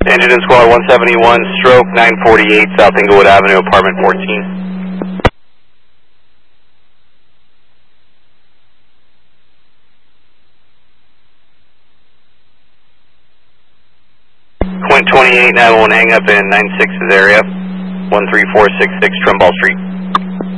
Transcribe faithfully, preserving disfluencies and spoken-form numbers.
Engine in Squad one seventy-one, stroke nine forty-eight, South Inglewood Avenue, apartment fourteen. Quint twenty-eight, nine one hang up in nine six's area, one three four six six Trumbull Street.